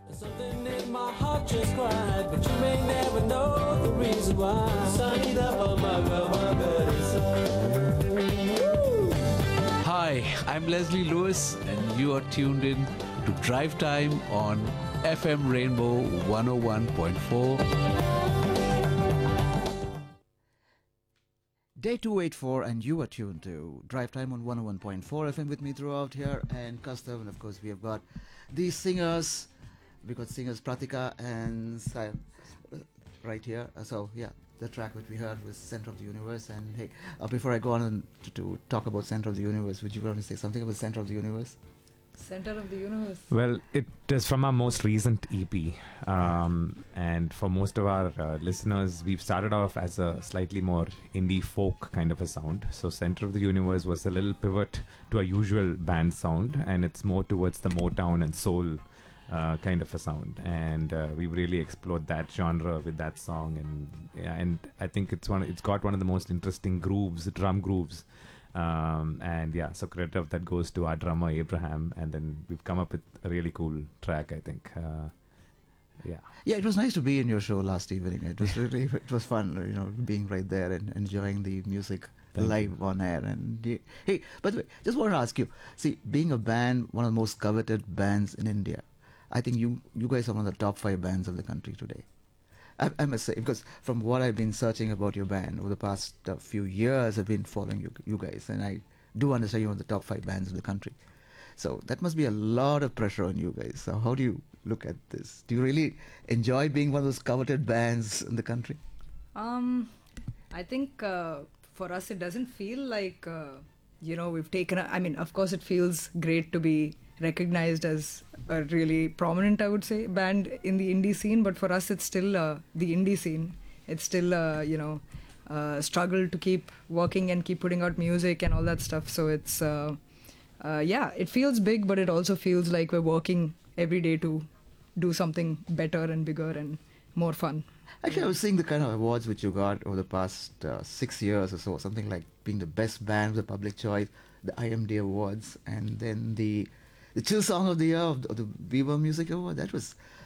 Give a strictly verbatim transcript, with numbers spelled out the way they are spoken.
Something in my heart just cried, but you may never know the reason why. Hi, I'm Leslie Lewis, and you are tuned in to Drive Time on F M Rainbow one oh one point four. Day two eighty-four, and you are tuned to Drive Time on one oh one point four F M with me throughout here, and Kastav, and of course we have got these singers. We got singers Pratika and Sai uh, right here. Uh, so yeah, the track which we heard was Center of the Universe. And hey, uh, before I go on to, to talk about Center of the Universe, would you want to say something about Center of the Universe? Center of the Universe. Well, it is from our most recent E P. Um, and for most of our uh, listeners, we've started off as a slightly more indie folk kind of a sound. So Center of the Universe was a little pivot to our usual band sound, and it's more towards the Motown and soul uh, kind of a sound. And uh, we really explored that genre with that song. And yeah, and I think it's one. It's got one of the most interesting grooves, drum grooves. Um, and yeah, so credit of that goes to our drummer Abraham, and then we've come up with a really cool track, I think. Uh, yeah. Yeah, it was nice to be in your show last evening. It was really, it was fun, you know, being right there and enjoying the music Thank live you. on air. And y- hey, by the way, just want to ask you, see, being a band, one of the most coveted bands in India, I think you you guys are one of the top five bands of the country today. I, I must say, because from what I've been searching about your band over the past uh, few years, I've been following you, you guys, and I do understand you're one of the top five bands of the country. So that must be a lot of pressure on you guys. So how do you look at this? Do you really enjoy being one of those coveted bands in the country? Um, I think uh, for us it doesn't feel like uh, you know we've taken. A, I mean, of course, it feels great to be recognized as a really prominent, I would say, band in the indie scene. But for us, it's still uh, the indie scene. It's still uh, you know uh, struggle to keep working and keep putting out music and all that stuff. So it's uh, uh, yeah, it feels big, but it also feels like we're working every day to do something better and bigger and more fun. Actually, I was seeing the kind of awards which you got over the past uh, six years or so, something like being the best band of the public choice, the I M D awards, and then the the chill song of the year of the, of the Viva Music Award. That was